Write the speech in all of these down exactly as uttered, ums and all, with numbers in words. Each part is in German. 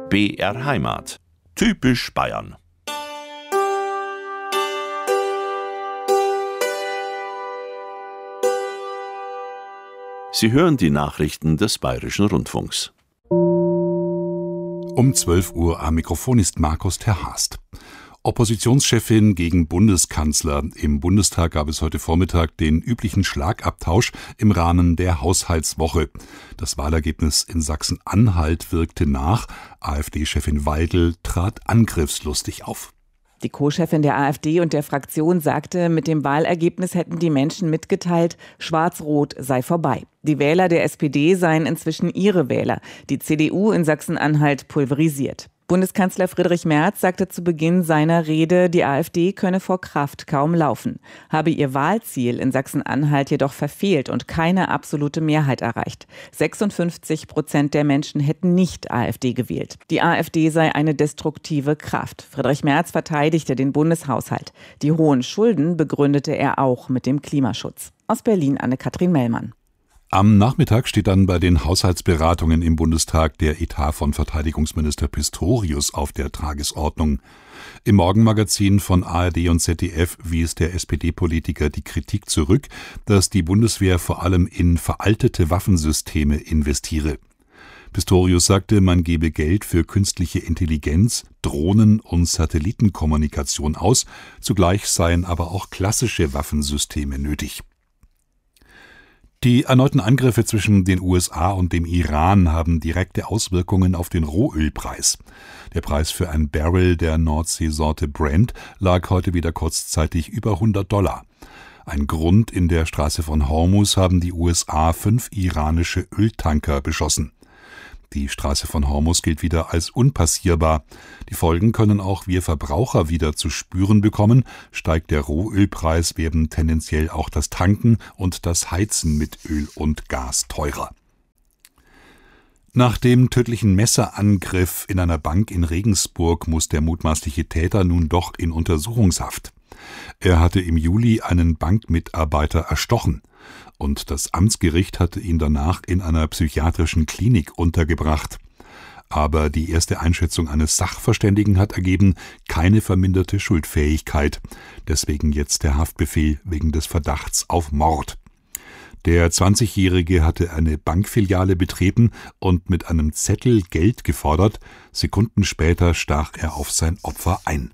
B R Heimat. Typisch Bayern. Sie hören die Nachrichten des Bayerischen Rundfunks. Um zwölf Uhr am Mikrofon ist Markus Terhast. Oppositionschefin gegen Bundeskanzler. Im Bundestag gab es heute Vormittag den üblichen Schlagabtausch im Rahmen der Haushaltswoche. Das Wahlergebnis in Sachsen-Anhalt wirkte nach. AfD-Chefin Weidel trat angriffslustig auf. Die Co-Chefin der AfD und der Fraktion sagte, mit dem Wahlergebnis hätten die Menschen mitgeteilt, Schwarz-Rot sei vorbei. Die Wähler der S P D seien inzwischen ihre Wähler, die C D U in Sachsen-Anhalt pulverisiert. Bundeskanzler Friedrich Merz sagte zu Beginn seiner Rede, die AfD könne vor Kraft kaum laufen, habe ihr Wahlziel in Sachsen-Anhalt jedoch verfehlt und keine absolute Mehrheit erreicht. sechsundfünfzig Prozent der Menschen hätten nicht AfD gewählt. Die AfD sei eine destruktive Kraft. Friedrich Merz verteidigte den Bundeshaushalt. Die hohen Schulden begründete er auch mit dem Klimaschutz. Aus Berlin Anne-Kathrin Mellmann. Am Nachmittag steht dann bei den Haushaltsberatungen im Bundestag der Etat von Verteidigungsminister Pistorius auf der Tagesordnung. Im Morgenmagazin von A R D und Z D F wies der S P D-Politiker die Kritik zurück, dass die Bundeswehr vor allem in veraltete Waffensysteme investiere. Pistorius sagte, man gebe Geld für künstliche Intelligenz, Drohnen und Satellitenkommunikation aus, zugleich seien aber auch klassische Waffensysteme nötig. Die erneuten Angriffe zwischen den U S A und dem Iran haben direkte Auswirkungen auf den Rohölpreis. Der Preis für ein Barrel der Nordseesorte Brent lag heute wieder kurzzeitig über hundert Dollar. Ein Grund: in der Straße von Hormuz haben die U S A fünf iranische Öltanker beschossen. Die Straße von Hormuz gilt wieder als unpassierbar. Die Folgen können auch wir Verbraucher wieder zu spüren bekommen. Steigt der Rohölpreis, werden tendenziell auch das Tanken und das Heizen mit Öl und Gas teurer. Nach dem tödlichen Messerangriff in einer Bank in Regensburg muss der mutmaßliche Täter nun doch in Untersuchungshaft. Er hatte im Juli einen Bankmitarbeiter erstochen. Und das Amtsgericht hatte ihn danach in einer psychiatrischen Klinik untergebracht. Aber die erste Einschätzung eines Sachverständigen hat ergeben, keine verminderte Schuldfähigkeit. Deswegen jetzt der Haftbefehl wegen des Verdachts auf Mord. Der zwanzigjährige hatte eine Bankfiliale betreten und mit einem Zettel Geld gefordert. Sekunden später stach er auf sein Opfer ein.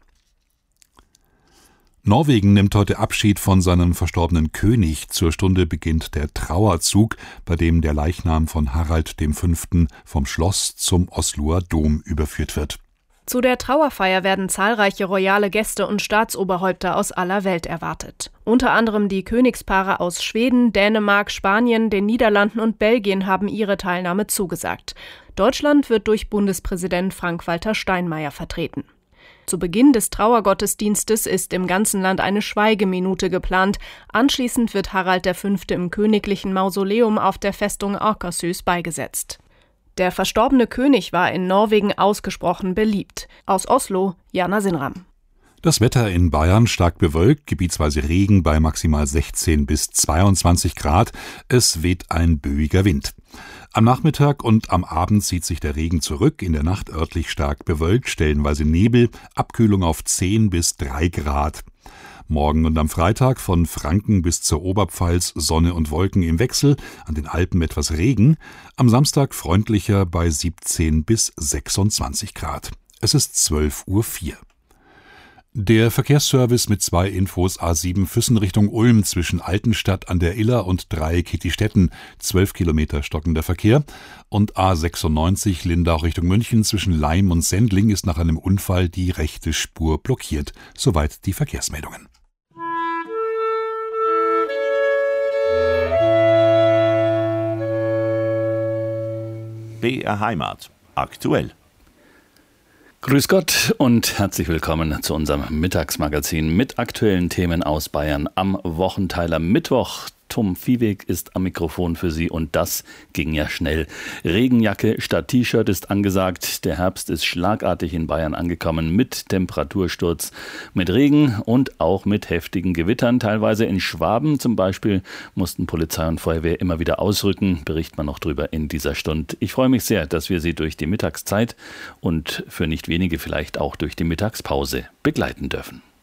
Norwegen nimmt heute Abschied von seinem verstorbenen König. Zur Stunde beginnt der Trauerzug, bei dem der Leichnam von Harald der Fünfte vom Schloss zum Osloer Dom überführt wird. Zu der Trauerfeier werden zahlreiche royale Gäste und Staatsoberhäupter aus aller Welt erwartet. Unter anderem die Königspaare aus Schweden, Dänemark, Spanien, den Niederlanden und Belgien haben ihre Teilnahme zugesagt. Deutschland wird durch Bundespräsident Frank-Walter Steinmeier vertreten. Zu Beginn des Trauergottesdienstes ist im ganzen Land eine Schweigeminute geplant. Anschließend wird Harald der Fünfte im königlichen Mausoleum auf der Festung Akershus beigesetzt. Der verstorbene König war in Norwegen ausgesprochen beliebt. Aus Oslo, Jana Sinram. Das Wetter in Bayern stark bewölkt, gebietsweise Regen bei maximal sechzehn bis zweiundzwanzig Grad. Es weht ein böiger Wind. Am Nachmittag und am Abend zieht sich der Regen zurück, in der Nacht örtlich stark bewölkt, stellenweise Nebel, Abkühlung auf zehn bis drei Grad. Morgen und am Freitag von Franken bis zur Oberpfalz Sonne und Wolken im Wechsel, an den Alpen etwas Regen, am Samstag freundlicher bei siebzehn bis sechsundzwanzig Grad. Es ist zwölf Uhr vier. Der Verkehrsservice mit zwei Infos: A sieben Füssen Richtung Ulm zwischen Altenstadt an der Iller und Dreieck Kittistetten, zwölf Kilometer stockender Verkehr. Und A sechsundneunzig Lindau Richtung München zwischen Laim und Sendling ist nach einem Unfall die rechte Spur blockiert. Soweit die Verkehrsmeldungen. B R Heimat. Aktuell. Grüß Gott und herzlich willkommen zu unserem Mittagsmagazin mit aktuellen Themen aus Bayern am Wochenteiler Mittwoch. Tom Viehweg ist am Mikrofon für Sie und das ging ja schnell. Regenjacke statt T-Shirt ist angesagt. Der Herbst ist schlagartig in Bayern angekommen mit Temperatursturz, mit Regen und auch mit heftigen Gewittern. Teilweise in Schwaben zum Beispiel mussten Polizei und Feuerwehr immer wieder ausrücken. Berichtet man noch drüber in dieser Stunde. Ich freue mich sehr, dass wir Sie durch die Mittagszeit und für nicht wenige vielleicht auch durch die Mittagspause begleiten dürfen.